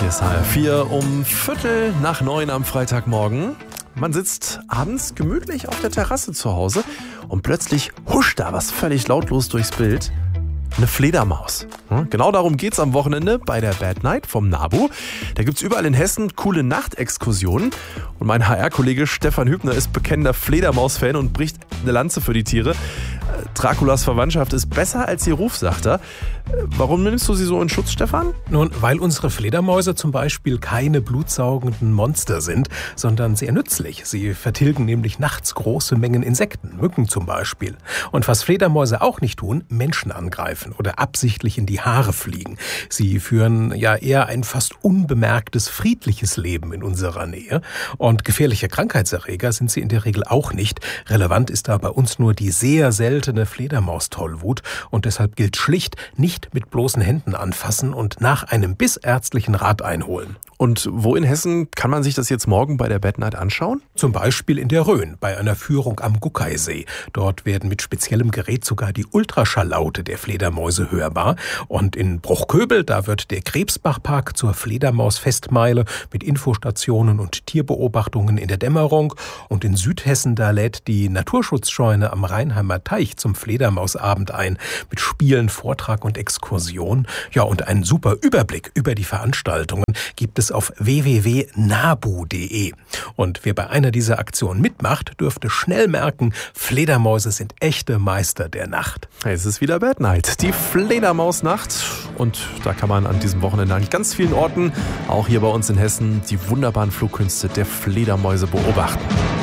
Hier ist HR4 um 8:15 am Freitagmorgen. Man sitzt abends gemütlich auf der Terrasse zu Hause und plötzlich huscht da was völlig lautlos durchs Bild. Eine Fledermaus. Genau darum geht's am Wochenende bei der Bad Night vom NABU. Da gibt's überall in Hessen coole Nachtexkursionen. Und mein HR-Kollege Stefan Hübner ist bekennender Fledermaus-Fan und bricht eine Lanze für die Tiere. Draculas Verwandtschaft ist besser als ihr Ruf, sagt er. Warum nimmst du sie so in Schutz, Stefan? Nun, weil unsere Fledermäuse zum Beispiel keine blutsaugenden Monster sind, sondern sehr nützlich. Sie vertilgen nämlich nachts große Mengen Insekten, Mücken zum Beispiel. Und was Fledermäuse auch nicht tun, Menschen angreifen oder absichtlich in die Haare fliegen. Sie führen ja eher ein fast unbemerktes, friedliches Leben in unserer Nähe. Und gefährliche Krankheitserreger sind sie in der Regel auch nicht. Relevant ist da bei uns nur die sehr seltene Fledermaustollwut. Und deshalb gilt schlicht, nicht mit bloßen Händen anfassen und nach einem Biss ärztlichen Rat einholen. Und wo in Hessen kann man sich das jetzt morgen bei der Bad Night anschauen? Zum Beispiel in der Rhön bei einer Führung am Guckeisee. Dort werden mit speziellem Gerät sogar die Ultraschalllaute der Fledermäuse hörbar. Und in Bruchköbel, da wird der Krebsbachpark zur Fledermausfestmeile mit Infostationen und Tierbeobachtungen in der Dämmerung. Und in Südhessen, da lädt die Naturschutzscheune am Rheinheimer Teich zum Fledermausabend ein. Mit Spielen, Vortrag und Exkursion. Ja, und einen super Überblick über die Veranstaltungen gibt es auf www.nabu.de. Und wer bei einer dieser Aktionen mitmacht, dürfte schnell merken, Fledermäuse sind echte Meister der Nacht. Es ist wieder Bad Night, die Fledermausnacht. Und da kann man an diesem Wochenende an ganz vielen Orten, auch hier bei uns in Hessen, die wunderbaren Flugkünste der Fledermäuse beobachten.